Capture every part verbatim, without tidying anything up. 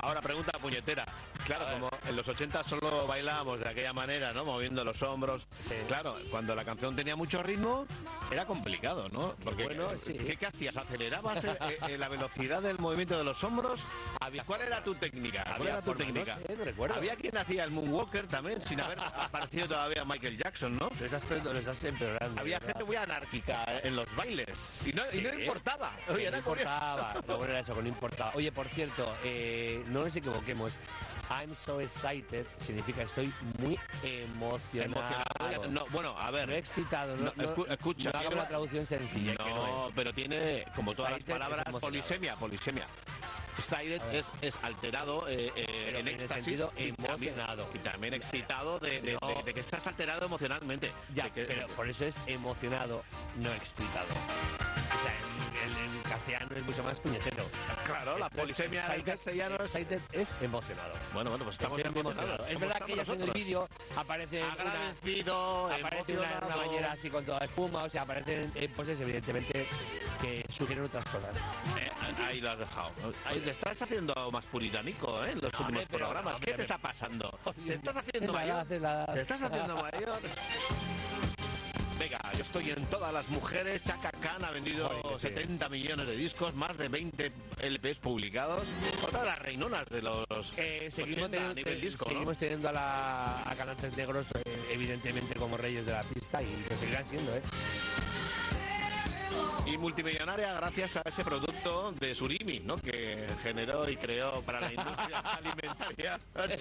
Ahora pregunta puñetera. Claro, como en los ochenta solo bailábamos de aquella manera, ¿no? Moviendo los hombros. Sí. Claro, cuando la canción tenía mucho ritmo, era complicado, ¿no? Porque, Bueno, sí. ¿qué, qué hacías? ¿Acelerabas eh, eh, la velocidad del movimiento de los hombros? Había, ¿Cuál era tu técnica? ¿Cuál Había era tu formas, técnica? no sé, no recuerdo. Había quien hacía el moonwalker también, sin haber aparecido todavía Michael Jackson, ¿no? Lo estás, lo estás empeorando. Había ¿verdad? gente muy anárquica en los bailes. Y no, y no Sí. importaba. Que Oye, no era curioso. importaba. Lo bueno era eso, que no importaba. Oye, por cierto, eh, no nos equivoquemos. I'm so excited significa estoy muy emocionado. Emocionado. No, bueno, a ver. No excitado, no, No, no, escu- escucha, no hagamos tiene- la traducción sencilla. que no No, es. pero tiene, como todas las Excited es palabras, emocionado. polisemia, polisemia. Excited A ver. es, es alterado eh, eh, Pero en en el éxtasis sentido y también, emocionado. y también excitado de, de- No. de- de que estás alterado emocionalmente. Ya, De que- pero por eso es emocionado, no excitado. O sea, en, en- en castellano es mucho más puñetero. Claro, la Esto es polisemia en excited, castellano es... excited es emocionado. Bueno, bueno, pues estamos Estoy muy emocionados. emocionado. Es como verdad que ella estamos en el nosotros. vídeo aparece una, Agradecido, aparece una, una emocionado. bañera así con toda espuma, o sea, aparecen eh, poses evidentemente que sugieren otras cosas. Eh, ahí lo has dejado. Ahí te estás haciendo más puritánico, ¿eh? En los No, últimos hombre, pero, programas. hombre, ¿Qué te pero- está pasando? Oye, ¿Te estás haciendo es la mayor? edad, es la edad. ¿Te estás haciendo mayor? Venga, yo estoy en todas las mujeres. Chaka Khan ha vendido Joder, que sí. setenta millones de discos, más de veinte L Pes publicados. Otra de las reinonas de los Eh, seguimos ochenta teniendo, a nivel disco, seguimos ¿no? teniendo a, la, a cantantes negros eh, evidentemente como reyes de la pista y lo seguirán siendo, ¿eh? Y multimillonaria gracias a ese producto de surimi, ¿no? Que generó y creó para la industria alimentaria.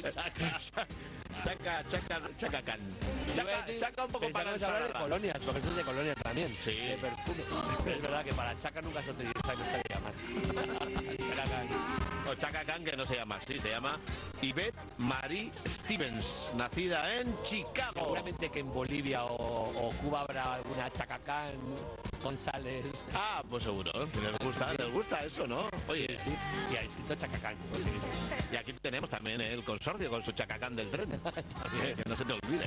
Chaka, Chaka, Chaka Khan. Chaka, Chaka un poco para la Pensamos hablar de ensalada. colonias, porque eso es de colonias también. Sí. De perfume. Pero es verdad que para Chaka nunca se utiliza, no estaría mal. Chaka Khan. O Chaka Khan, que no se llama así, se llama Yvette Marie Stevens, nacida en Chicago. Seguramente que en Bolivia o, o Cuba habrá alguna Chaka Khan, González. Ah, pues seguro, ¿eh? Les gusta, Sí. les gusta eso, ¿no? Oye, Sí, sí. Y ha escrito Chaka Khan. pues sí. y aquí tenemos también el consorcio con su Chaka Khan del tren. Oye, que no se te olvide.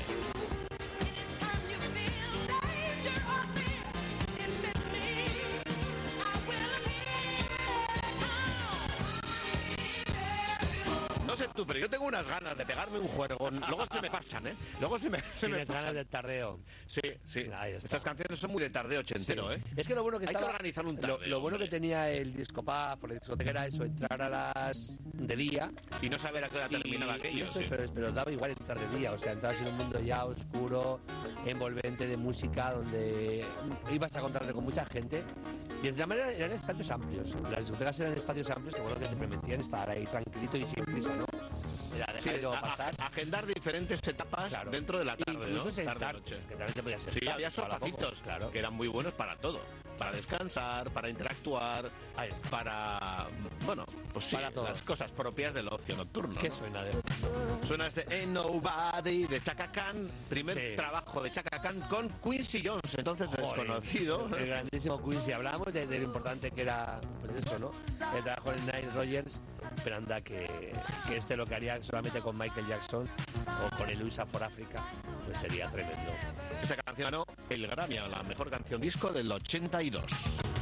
No sé tú, pero yo tengo unas ganas de pegarme un juego. Luego se me pasan, ¿eh? Luego se me, se me Tienes ganas pasan. del tardeo. Sí, sí. Ahí está. Estas canciones son muy de tardeo ochentero, Sí. ¿eh? Es que lo bueno que Hay estaba, que organizar un lo, tardeo, lo bueno hombre. que tenía el disco pub o la discoteca era eso, entrar a las de día. Y no saber a qué hora terminaba y, aquello. y eso, sí. pero, pero daba igual entrar de día, o sea, entrabas en un mundo ya oscuro, envolvente de música, donde ibas a encontrarte con mucha gente. Y de manera eran espacios amplios. Las discotecas eran espacios amplios que bueno que te permitían estar ahí tranquilito y sin prisa, ¿no? Era Sí, dejarlo a- pasar. a- agendar diferentes etapas Claro. dentro de la tarde, Incluso ¿no? sentar, Tarde-noche. que también te podías sentar. Sí, había poco a poco, sofacitos, claro. que eran muy buenos para todo. Para descansar, para interactuar, Ahí está. para... Bueno, pues sí, Para todo. las cosas propias del ocio nocturno. ¿Qué ¿no? suena de Suena este Ain't Nobody de Chaka Khan, primer Sí. trabajo de Chaka Khan con Quincy Jones, entonces Joder, desconocido. El grandísimo Quincy. Hablábamos de, de lo importante que era, pues eso, ¿no? El trabajo de Nile Rodgers, pero anda que, que este lo que haría solamente con Michael Jackson o con el Luisa for Africa, pues sería tremendo. Esta canción ganó el Grammy a la mejor canción disco del ochenta y dos.